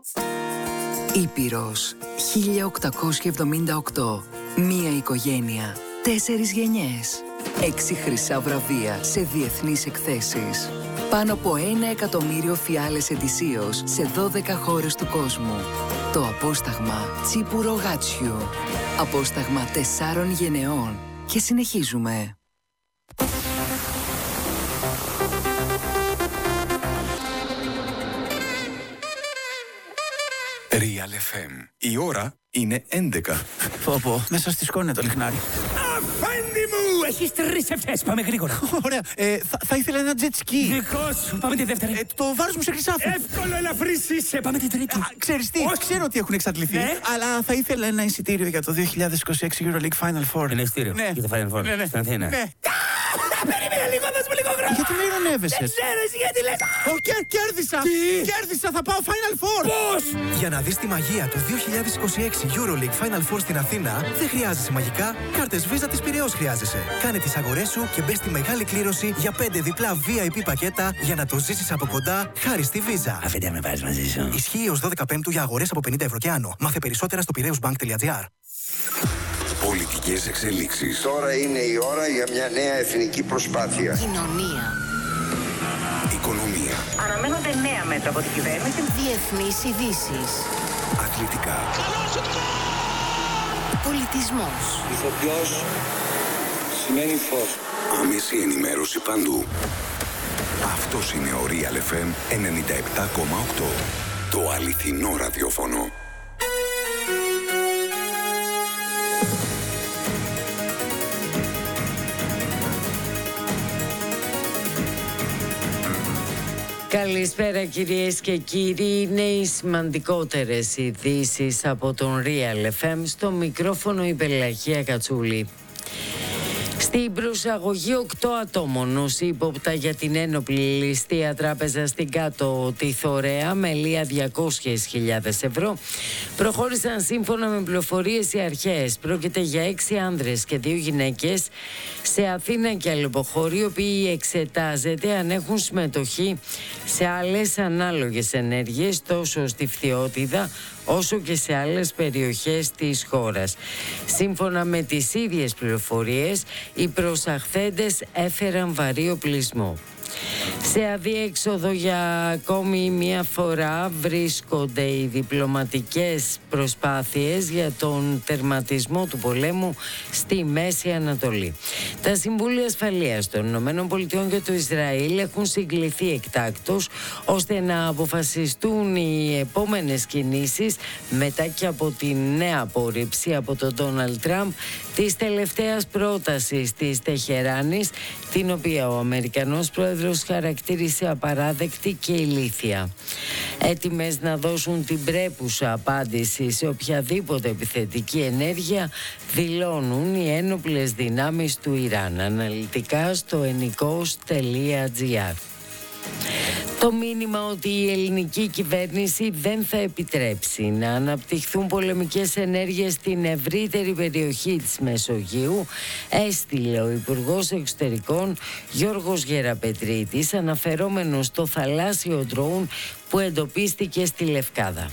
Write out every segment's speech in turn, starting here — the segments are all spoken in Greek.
Ήπειρος 1878. Μία οικογένεια, 4 γενιές, 6 χρυσά βραβεία σε διεθνείς εκθέσεις. Πάνω από 1 εκατομμύριο φιάλες ετησίως σε 12 χώρες του κόσμου. Το απόσταγμα Τσίπουρο Γάτσιου. Απόσταγμα 4 γενεών. Και συνεχίζουμε. Real FM. Η ώρα είναι 11. Πω, μέσα στη σκόνη το λιχνάρι. Αφέντη μου! Έχεις 3 ευτές, πάμε γρήγορα. Ωραία, θα ήθελα ένα jet ski. Δικό σου, πάμε τη δεύτερη. Το βάρος μου σε χρυσάφι. Εύκολο, ελαφρύς είσαι, πάμε τη τρίτη. Ξέρεις τι, ξέρω ότι έχουν εξαντληθεί, Ναι. αλλά θα ήθελα ένα εισιτήριο για το 2026 EuroLeague Final Four. Ένα εισιτήριο Ναι. για το Final Four, Ναι. στην Αθήνα. Ναι. Περίμενε λίγο, δώσ' μου λίγο χρόνο. Γιατί με ειρωνεύεσαι? Δεν ξέρω εσύ γιατί λες. Κέρδισα! Τι? Κέρδισα, θα πάω Final Four! Πώς? Για να δεις τη μαγεία του 2026 EuroLeague Final Four στην Αθήνα, δεν χρειάζεσαι μαγικά, κάρτες Visa της Πειραιώς χρειάζεσαι. Κάνε τις αγορές σου και μπες στη μεγάλη κλήρωση για 5 διπλά VIP πακέτα για να το ζήσεις από κοντά χάρη στη Visa. Αφέντη, με βάζεις μαζί σου. Ισχύει ως 12 Πέμπτου για αγορές από 50 ευρώ και άνω. Μάθε περισσότερα στο piraeusbank.gr. Πολιτικές εξελίξεις. Τώρα είναι η ώρα για μια νέα εθνική προσπάθεια. Κοινωνία. Οικονομία. Αναμένονται νέα μέτρα από την κυβέρνηση. Διεθνείς ειδήσεις. Αθλητικά. Πολιτισμός. Ηθοποιός σημαίνει φως. Άμεση ενημέρωση παντού. Αυτός είναι ο Real FM 97,8. Το αληθινό ραδιόφωνο. Καλησπέρα κυρίες και κύριοι, είναι οι σημαντικότερες ειδήσεις από τον Real FM, στο μικρόφωνο η Πελαγία Κατσούλη. Στην προσαγωγή 8 ατόμων ως ύποπτα για την ένοπλη ληστεία τράπεζα στην Κάτω τη Θωρέα με λία 200.000 ευρώ προχώρησαν σύμφωνα με πληροφορίες οι αρχές. Πρόκειται για 6 άνδρες και 2 γυναίκες σε Αθήνα και Αλεποχώρη, οι οποίοι εξετάζεται αν έχουν συμμετοχή σε άλλες ανάλογες ενέργειες τόσο στη Φθιώτιδα όσο και σε άλλες περιοχές της χώρας. Σύμφωνα με τις ίδιες πληροφορίες, οι προσαχθέντες έφεραν βαρύ οπλισμό. Σε αδιέξοδο για ακόμη μία φορά βρίσκονται οι διπλωματικές προσπάθειες για τον τερματισμό του πολέμου στη Μέση Ανατολή. Τα Συμβούλια Ασφαλείας των ΗΠΑ και του Ισραήλ έχουν συγκληθεί εκτάκτως ώστε να αποφασιστούν οι επόμενες κινήσεις μετά και από τη νέα απόρριψη από τον Ντόναλντ Τραμπ της τελευταίας πρότασης της Τεχεράνης, την οποία ο Αμερικανός πρόεδρος χαρακτήρισε απαράδεκτη και ηλίθια. Έτοιμες να δώσουν την πρέπουσα απάντηση σε οποιαδήποτε επιθετική ενέργεια δηλώνουν οι ένοπλες δυνάμεις του Ιράν. Αναλυτικά στο ennikos.gr. Το μήνυμα ότι η ελληνική κυβέρνηση δεν θα επιτρέψει να αναπτυχθούν πολεμικές ενέργειες στην ευρύτερη περιοχή της Μεσογείου έστειλε ο Υπουργός Εξωτερικών Γιώργος Γεραπετρίτης, αναφερόμενος στο θαλάσσιο ντρόουν που εντοπίστηκε στη Λευκάδα.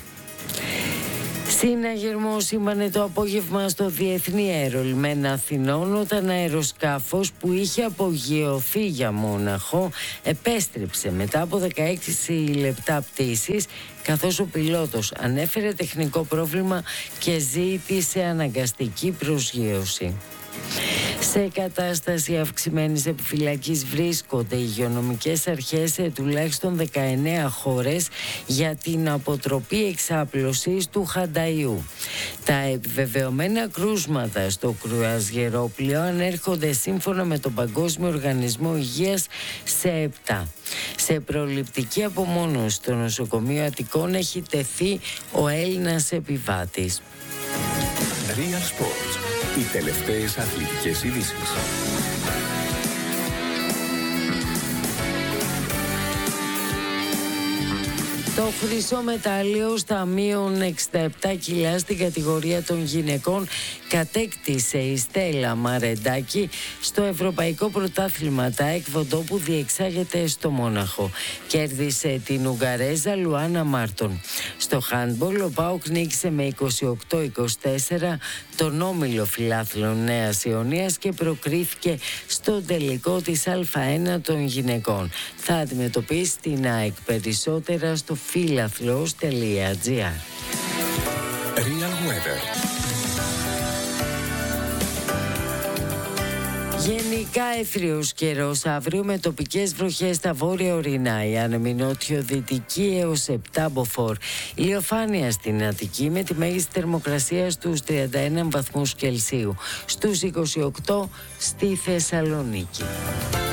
Συναγερμό σήμανε το απόγευμα στο Διεθνή Αερολιμένα Αθηνών όταν αεροσκάφος που είχε απογειωθεί για Μόναχο επέστρεψε μετά από 16 λεπτά πτήσης, καθώς ο πιλότος ανέφερε τεχνικό πρόβλημα και ζήτησε αναγκαστική προσγείωση. Σε κατάσταση αυξημένης επιφυλακής βρίσκονται οι υγειονομικές αρχές σε τουλάχιστον 19 χώρες για την αποτροπή εξάπλωσης του Χανταϊού. Τα επιβεβαιωμένα κρούσματα στο κρουαζιερόπλοιο ανέρχονται σύμφωνα με τον Παγκόσμιο Οργανισμό Υγείας σε 7. Σε προληπτική απομόνωση στο νοσοκομείο Αττικών έχει τεθεί ο Έλληνας επιβάτης. Real Sports. Οι τελευταίες αθλητικές ειδήσεις. Το χρυσό μετάλλιο στα μείον 67 κιλά στην κατηγορία των γυναικών κατέκτησε η Στέλλα Μαρεντάκη στο Ευρωπαϊκό Πρωτάθλημα Τάεκβοντο που διεξάγεται στο Μόναχο. Κέρδισε την Ουγγαρέζα Λουάνα Μάρτον. Στο χάντμπολ ο ΠΑΟΚ νίκησε με 28-24 τον όμιλο φιλάθλων Νέας Ιωνίας και προκρίθηκε στο τελικό της Α1 των γυναικών. Θα αντιμετωπίσει την ΑΕΚ. Περισσότερα στο φιλαθλος.gr. Real Weather. Γενικά αιθριος καιρός αύριο με τοπικές βροχές στα βόρεια ορεινά, η άνεμη νότιο-δυτική έως 7 μποφόρ. Ηλιοφάνεια στην Αττική με τη μέγιστη θερμοκρασία στους 31 βαθμούς Κελσίου, στους 28 στη Θεσσαλονίκη.